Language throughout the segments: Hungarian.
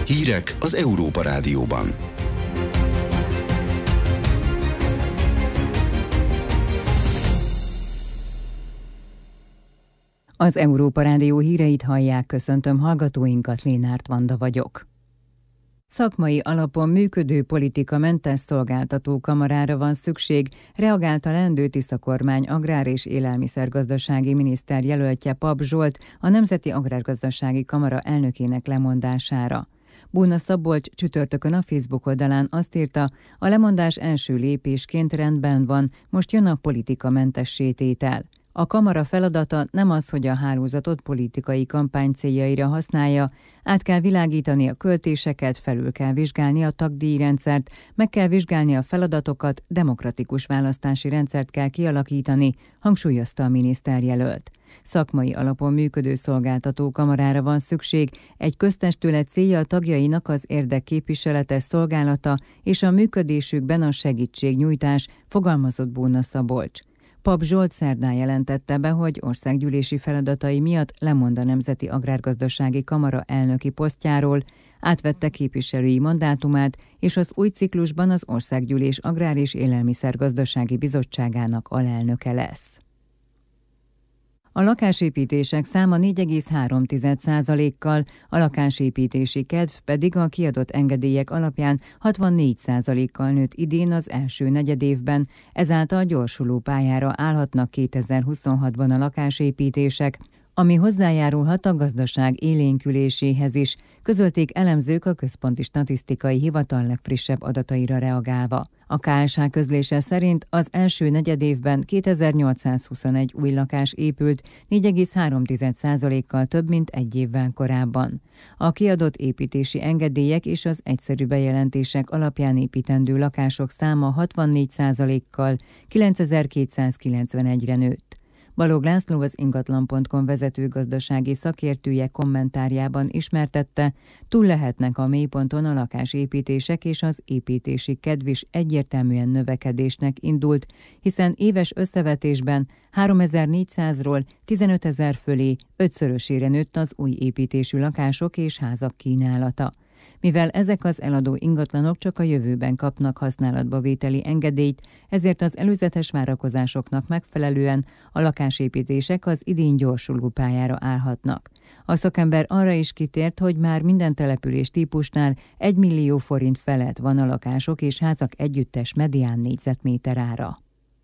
Hírek az Európa Rádióban. Az Európa Rádió híreit hallják, köszöntöm hallgatóinkat, Lénárt Vanda vagyok. Szakmai alapon működő politikamentes szolgáltatókamarára van szükség, reagált a leendő Tisza kormány agrár- és élelmiszergazdasági miniszter jelöltje Papp Zsolt a Nemzeti Agrárgazdasági Kamara elnökének lemondására. Búna Szabolcs csütörtökön a Facebook oldalán azt írta, a lemondás első lépésként rendben van, most jön a politikamentessé tétel. A kamara feladata nem az, hogy a hálózatot politikai kampány céljaira használja, át kell világítani a költéseket, felül kell vizsgálni a tagdíjrendszert, meg kell vizsgálni a feladatokat, demokratikus választási rendszert kell kialakítani, hangsúlyozta a miniszterjelölt. Szakmai alapon működő szolgáltatókamarára van szükség, egy köztestület célja a tagjainak az érdekképviselete szolgálata és a működésükben a segítségnyújtás, fogalmazott Búna Szabolcs. Papp Zsolt szerdán jelentette be, hogy országgyűlési feladatai miatt lemond a Nemzeti Agrárgazdasági Kamara elnöki posztjáról, átvette képviselői mandátumát, és az új ciklusban az Országgyűlés Agrár- és Élelmiszergazdasági Bizottságának alelnöke lesz. A lakásépítések száma 4,3%-kal, a lakásépítési kedv pedig a kiadott engedélyek alapján 64%-kal nőtt idén az első negyedévben, ezáltal gyorsuló pályára állhatnak 2026-ban a lakásépítések, ami hozzájárulhat a gazdaság élénküléséhez is, közölték elemzők a Központi Statisztikai Hivatal legfrissebb adataira reagálva. A KSH közlése szerint az első negyedévben 2821 új lakás épült, 4,3%-kal több, mint egy évvel korábban. A kiadott építési engedélyek és az egyszerű bejelentések alapján építendő lakások száma 64%-kal 9291-re nőtt. Balogh László, az ingatlan.com vezető gazdasági szakértője kommentárjában ismertette, túl lehetnek a mélyponton a lakásépítések, és az építési kedv is egyértelműen növekedésnek indult, hiszen éves összevetésben 3400-ról 15 000 fölé 5-szörösére nőtt az új építésű lakások és házak kínálata. Mivel ezek az eladó ingatlanok csak a jövőben kapnak használatba vételi engedélyt, ezért az előzetes várakozásoknak megfelelően a lakásépítések az idén gyorsuló pályára állhatnak. A szakember arra is kitért, hogy már minden település típusnál 1 millió forint felett van a lakások és házak együttes medián négyzetméter ára.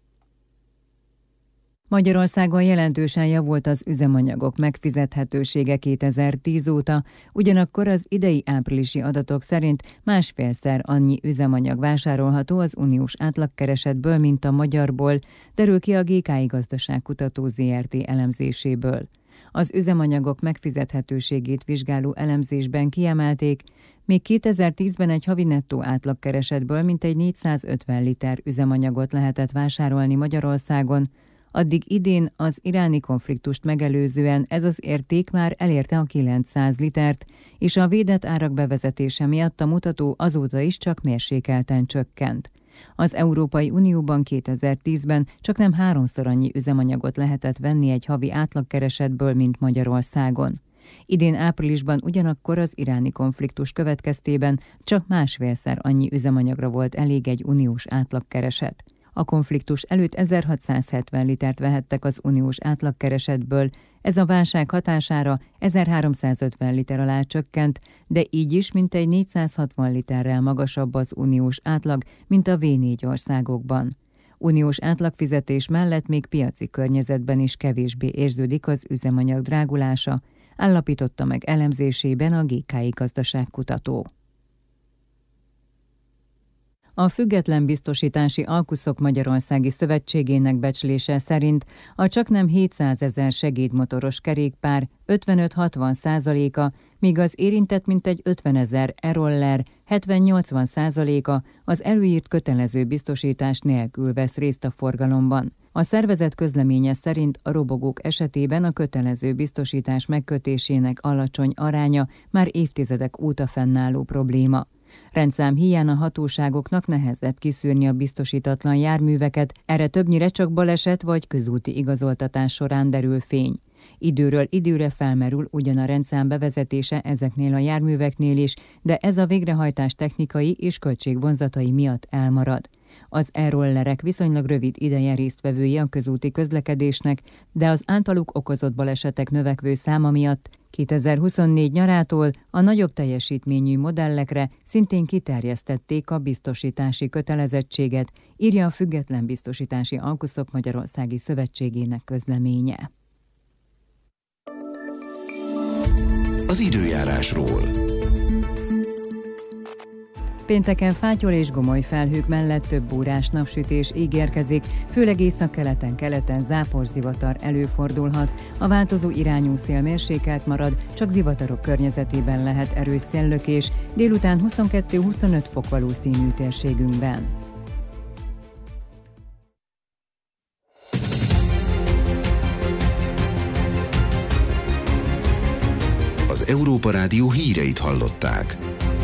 Magyarországon jelentősen javult az üzemanyagok megfizethetősége 2010 óta, ugyanakkor az idei áprilisi adatok szerint 1,5-szer annyi üzemanyag vásárolható az uniós átlagkeresetből, mint a magyarból, derül ki a GKI Gazdaságkutató Zrt. Elemzéséből. Az üzemanyagok megfizethetőségét vizsgáló elemzésben kiemelték, még 2010-ben egy havi nettó átlagkeresetből mintegy 450 liter üzemanyagot lehetett vásárolni Magyarországon, addig idén az iráni konfliktust megelőzően ez az érték már elérte a 900 litert, és a védett árak bevezetése miatt a mutató azóta is csak mérsékelten csökkent. Az Európai Unióban 2010-ben csaknem 3-szor annyi üzemanyagot lehetett venni egy havi átlagkeresetből, mint Magyarországon. Idén áprilisban ugyanakkor az iráni konfliktus következtében csak 1,5-szer annyi üzemanyagra volt elég egy uniós átlagkereset. A konfliktus előtt 1670 litert vehettek az uniós átlagkeresetből, ez a válság hatására 1350 liter alá csökkent, de így is mintegy 460 literrel magasabb az uniós átlag, mint a V4 országokban. Uniós átlagfizetés mellett még piaci környezetben is kevésbé érződik az üzemanyag drágulása, állapította meg elemzésében a GKI Gazdaságkutató. A Független Biztosítási Alkuszok Magyarországi Szövetségének becslése szerint a csaknem 700 000 segédmotoros kerékpár 55-60%-a, míg az érintett mintegy 50 000 e-roller 70-80%-a az előírt kötelező biztosítás nélkül vesz részt a forgalomban. A szervezet közleménye szerint a robogók esetében a kötelező biztosítás megkötésének alacsony aránya már évtizedek óta fennálló probléma. Rendszám híján a hatóságoknak nehezebb kiszűrni a biztosítatlan járműveket, erre többnyire csak baleset vagy közúti igazoltatás során derül fény. Időről időre felmerül ugyan a rendszám bevezetése ezeknél a járműveknél is, de ez a végrehajtás technikai és költségvonzatai miatt elmarad. Az e-rollerek viszonylag rövid ideje résztvevői a közúti közlekedésnek, de az általuk okozott balesetek növekvő száma miatt 2024 nyarától a nagyobb teljesítményű modellekre szintén kiterjesztették a biztosítási kötelezettséget, írja a Független Biztosítási Alkuszok Magyarországi Szövetségének közleménye. Az időjárásról. Pénteken fátyol és gomoly felhők mellett több órás napsütés ígérkezik, főleg északkeleten-keleten záporzivatar előfordulhat. A változó irányú szél mérsékelt marad, csak zivatarok környezetében lehet erős széllökés, délután 22-25 fok valószínű térségünkben. Az Európa Rádió híreit hallották.